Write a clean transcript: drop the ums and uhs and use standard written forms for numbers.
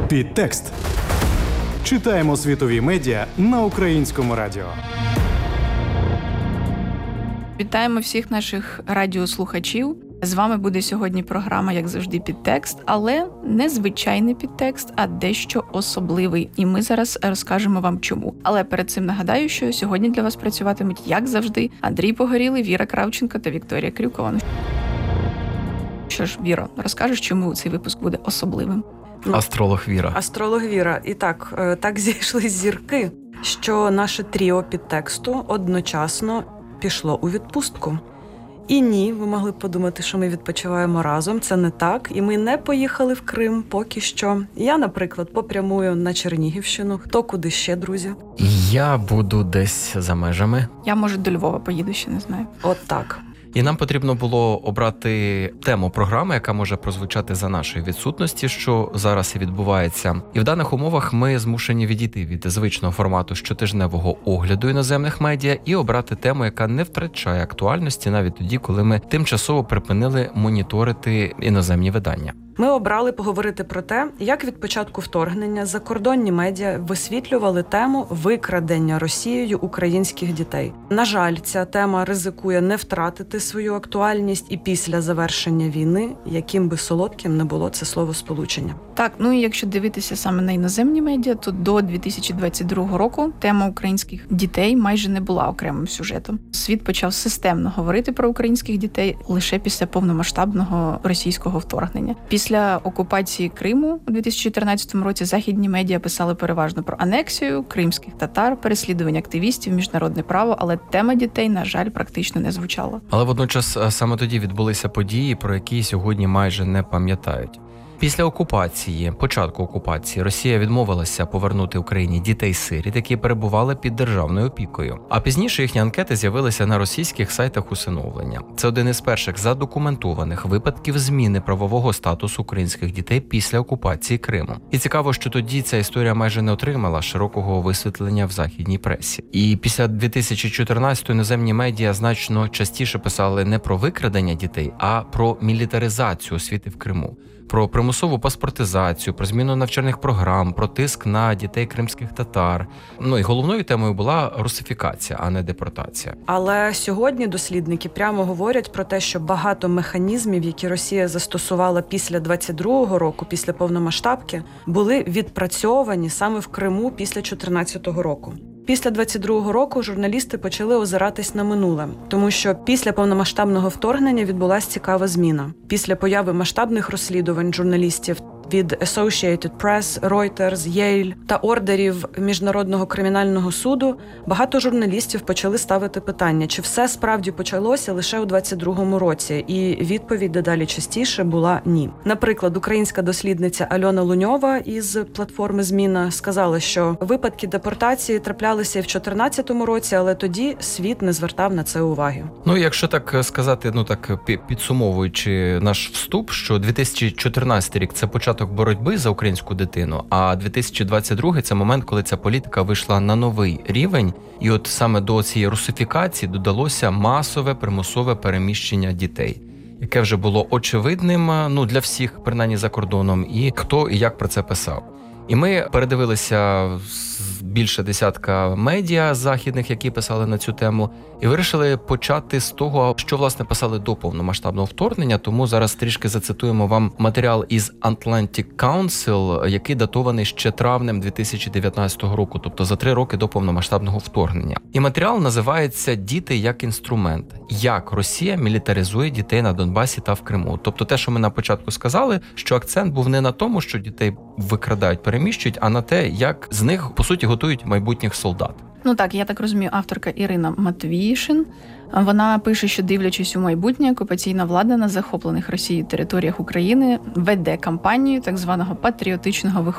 Підтекст. Читаємо світові медіа на українському радіо. Вітаємо всіх наших радіослухачів. З вами буде сьогодні програма, як завжди, «Підтекст», але не звичайний підтекст, а дещо особливий. І ми зараз розкажемо вам чому. Але перед цим нагадаю, що сьогодні для вас працюватимуть, як завжди, Андрій Погорілий, Віра Кравченко та Вікторія Крюкова. Що ж, Віро, розкажеш, чому цей випуск буде особливим? Астролог Віра. Астролог Віра. І так зійшлись зірки, що наше тріо підтексту одночасно пішло у відпустку. І ні, ви могли б подумати, що ми відпочиваємо разом. Це не так. І ми не поїхали в Крим поки що. Я, наприклад, попрямую на Чернігівщину. Хто куди ще, друзі? Я буду десь за межами. Я, може, до Львова поїду, ще не знаю. От так. І нам потрібно було обрати тему програми, яка може прозвучати за нашої відсутності, що зараз і відбувається. І в даних умовах ми змушені відійти від звичного формату щотижневого огляду іноземних медіа і обрати тему, яка не втрачає актуальності навіть тоді, коли ми тимчасово припинили моніторити іноземні видання. Ми обрали поговорити про те, як від початку вторгнення закордонні медіа висвітлювали тему викрадення Росією українських дітей. На жаль, ця тема ризикує не втратити свою актуальність і після завершення війни, яким би солодким не було це словосполучення. Так, ну і якщо дивитися саме на іноземні медіа, то до 2022 року тема українських дітей майже не була окремим сюжетом. Світ почав системно говорити про українських дітей лише після повномасштабного російського вторгнення. Після окупації Криму у 2014 році західні медіа писали переважно про анексію, кримських татар, переслідування активістів, міжнародне право, але тема дітей, на жаль, практично не звучала. Але водночас саме тоді відбулися події, про які сьогодні майже не пам'ятають. Після початку окупації, Росія відмовилася повернути Україні дітей-сиріт, які перебували під державною опікою. А пізніше їхні анкети з'явилися на російських сайтах усиновлення. Це один із перших задокументованих випадків зміни правового статусу українських дітей після окупації Криму. І цікаво, що тоді ця історія майже не отримала широкого висвітлення в західній пресі. І після 2014-го іноземні медіа значно частіше писали не про викрадення дітей, а про мілітаризацію освіти в Криму. Про примусову паспортизацію, про зміну навчальних програм, про тиск на дітей кримських татар. Ну і головною темою була русифікація, а не депортація. Але сьогодні дослідники прямо говорять про те, що багато механізмів, які Росія застосувала після 22-го року, після повномасштабки, були відпрацьовані саме в Криму після 14-го року. Після 22-го року журналісти почали озиратись на минуле, тому що після повномасштабного вторгнення відбулася цікава зміна. Після появи масштабних розслідувань журналістів від Associated Press, Reuters, Yale та ордерів Міжнародного кримінального суду, багато журналістів почали ставити питання, чи все справді почалося лише у 22-му році, і відповідь дедалі частіше була ні. Наприклад, українська дослідниця Альона Луньова із платформи «Зміна» сказала, що випадки депортації траплялися і в 14-му році, але тоді світ не звертав на це уваги. Ну, якщо так сказати, підсумовуючи наш вступ, що 2014 рік – це початок боротьби за українську дитину, а 2022 – це момент, коли ця політика вийшла на новий рівень, і от саме до цієї русифікації додалося масове примусове переміщення дітей, яке вже було очевидним, для всіх, принаймні за кордоном, і хто і як про це писав. І ми передивилися більше десятка медіа західних, які писали на цю тему, і вирішили почати з того, що, власне, писали до повномасштабного вторгнення, тому зараз трішки зацитуємо вам матеріал із Atlantic Council, який датований ще травнем 2019 року, тобто за 3 роки до повномасштабного вторгнення. І матеріал називається «Діти як інструмент. Як Росія мілітаризує дітей на Донбасі та в Криму». Тобто те, що ми на початку сказали, що акцент був не на тому, що дітей викрадають, переміщують, а на те, як з них, по суті, готують майбутніх солдат. Ну так, я так розумію, авторка Ірина Матвіїшин. Вона пише, що, дивлячись у майбутнє, окупаційна влада на захоплених Росією територіях України веде кампанію так званого патріотичного виховання.